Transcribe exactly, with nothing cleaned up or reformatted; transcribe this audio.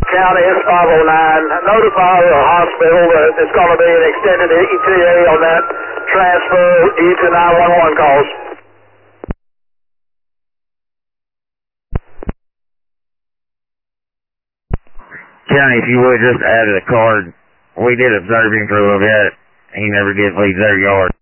County, it's five oh nine. Notify the hospital that it's going to be an extended E T A on that transfer E to nine one one calls. County, if you would just add a card. We did observe him for a little bit. He never did leave their yard.